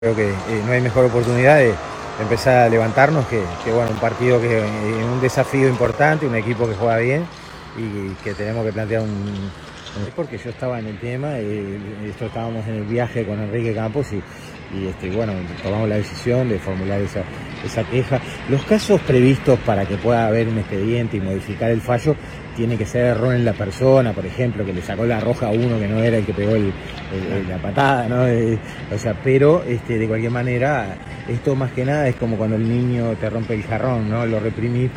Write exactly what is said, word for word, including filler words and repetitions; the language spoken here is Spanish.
Creo que eh, no hay mejor oportunidad de empezar a levantarnos que, que bueno, un partido que es eh, un desafío importante, un equipo que juega bien y que tenemos que plantear un, un porque yo estaba en el tema, eh, esto estábamos en el viaje con Enrique Campos y, y este, bueno, tomamos la decisión de formular esa, esa queja. Los casos previstos para que pueda haber un expediente y modificar el fallo tiene que ser error en la persona, por ejemplo, que le sacó la roja a uno que no era el que pegó el, el, el, la patada, ¿no? Eh, o sea, pero este, de cualquier manera, esto más que nada es como cuando el niño te rompe el jarrón, ¿no? Lo reprimís